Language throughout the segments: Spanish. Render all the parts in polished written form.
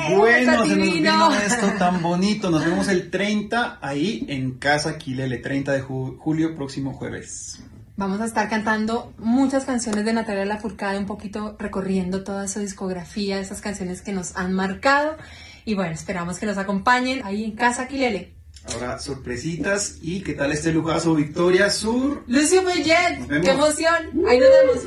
Bueno, se nos vino esto tan bonito. Nos vemos el 30 ahí en Casa Quilele, 30 de julio, próximo jueves. Vamos a estar cantando muchas canciones de Natalia Lafourcade, un poquito recorriendo toda su discografía, esas canciones que nos han marcado. Y bueno, esperamos que nos acompañen ahí en Casa Quilele. Ahora, sorpresitas. ¿Y qué tal este lujazo? Victoria Sur. Lucio Millet, qué emoción. Ahí nos vemos.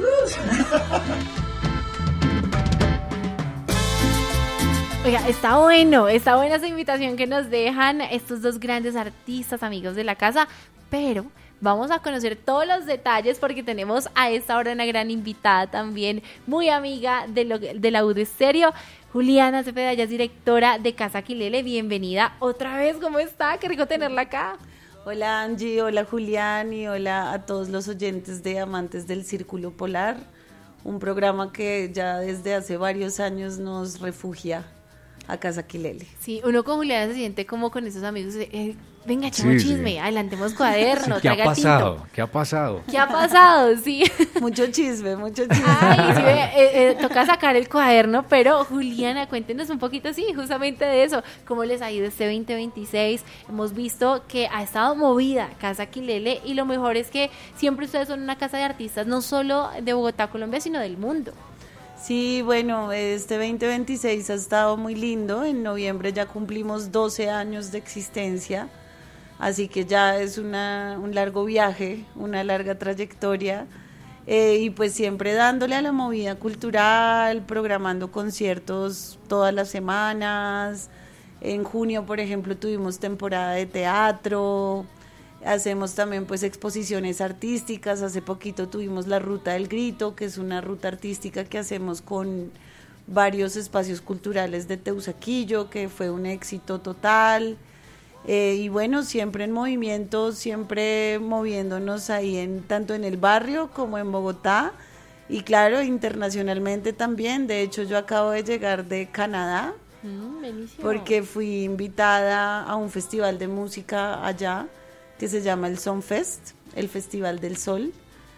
Oiga, está buena esa invitación que nos dejan estos dos grandes artistas, amigos de la casa, pero vamos a conocer todos los detalles porque tenemos a esta hora una gran invitada también, muy amiga de la UD Estéreo, Juliana Cepeda, ella es directora de Casa Quilele. Bienvenida otra vez, ¿cómo está? Qué rico tenerla acá. Hola Angie, hola Julián y hola a todos los oyentes de Amantes del Círculo Polar, un programa que ya desde hace varios años nos refugia a Casa Quilele. Sí, uno con Juliana se siente como con esos amigos, venga, echemos chisme, adelantemos cuaderno, sí, ¿Qué ha pasado? ¿Qué ha pasado? Sí. Mucho chisme. Ay, sí, toca sacar el cuaderno, pero Juliana, cuéntenos un poquito, sí, justamente de eso, cómo les ha ido este 2026, hemos visto que ha estado movida Casa Quilele y lo mejor es que siempre ustedes son una casa de artistas, no solo de Bogotá, Colombia, sino del mundo. Sí, bueno, este 2026 ha estado muy lindo, en noviembre ya cumplimos 12 años de existencia, así que ya es un largo viaje, una larga trayectoria, y pues siempre dándole a la movida cultural, programando conciertos todas las semanas. En junio, por ejemplo, tuvimos temporada de teatro. Hacemos también pues exposiciones artísticas. Hace poquito tuvimos la Ruta del Grito, que es una ruta artística que hacemos con varios espacios culturales de Teusaquillo, que fue un éxito total. Y bueno, siempre en movimiento, siempre moviéndonos ahí tanto en el barrio como en Bogotá y claro, internacionalmente también. De hecho, yo acabo de llegar de Canadá, porque fui invitada a un festival de música allá que se llama el Sunfest, el Festival del Sol,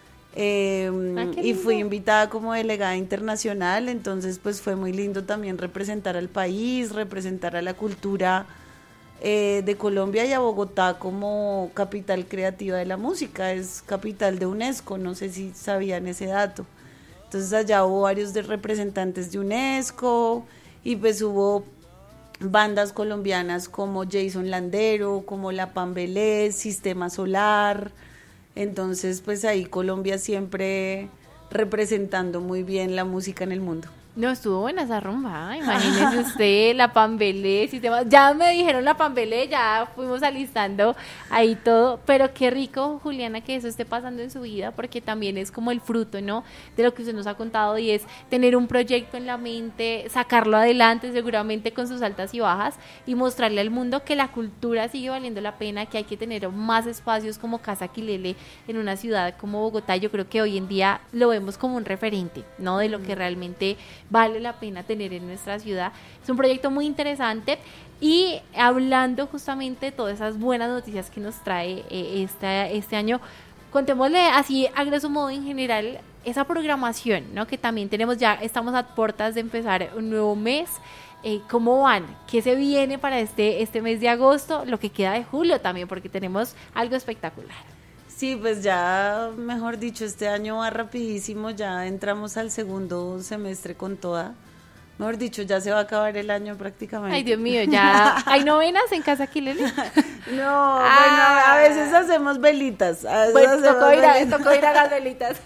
y fui invitada como delegada internacional. Entonces pues fue muy lindo también representar al país, representar a la cultura de Colombia y a Bogotá como capital creativa de la música, es capital de UNESCO, no sé si sabían ese dato. Entonces allá hubo varios representantes de UNESCO y pues hubo bandas colombianas como Jason Landero, como La Pambelé, Sistema Solar. Entonces pues ahí Colombia siempre representando muy bien la música en el mundo. No, estuvo buena esa rumba, imagínese usted, La Pambelé, Sistema, ya me dijeron La Pambelé, ya fuimos alistando ahí todo, pero qué rico, Juliana, que eso esté pasando en su vida, porque también es como el fruto, ¿no?, de lo que usted nos ha contado, y es tener un proyecto en la mente, sacarlo adelante, seguramente con sus altas y bajas, y mostrarle al mundo que la cultura sigue valiendo la pena, que hay que tener más espacios como Casa Quilele en una ciudad como Bogotá. Yo creo que hoy en día lo vemos como un referente, ¿no?, de lo que realmente vale la pena tener en nuestra ciudad. Es un proyecto muy interesante y hablando justamente de todas esas buenas noticias que nos trae este año, contémosle así a grosso modo en general esa programación, ¿no?, que también tenemos, ya estamos a puertas de empezar un nuevo mes. ¿Cómo van? ¿Qué se viene para este mes de agosto? Lo que queda de julio también, porque tenemos algo espectacular. Sí, pues ya, mejor dicho, este año va rapidísimo, ya entramos al segundo semestre con toda. Mejor dicho, ya se va a acabar el año prácticamente. Ay, Dios mío, ya. ¿Hay novenas en Casa Quilele? No, bueno, a veces hacemos velitas. Pues tocó ir a las velitas.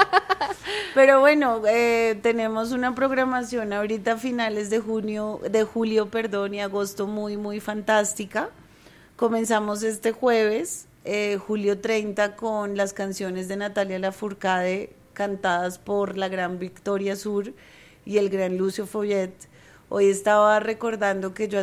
Pero bueno, tenemos una programación ahorita a finales de julio, y agosto muy, muy fantástica. Comenzamos este jueves, julio 30, con las canciones de Natalia Lafourcade cantadas por la gran Victoria Sur y el gran Lucio Follet. Hoy estaba recordando que yo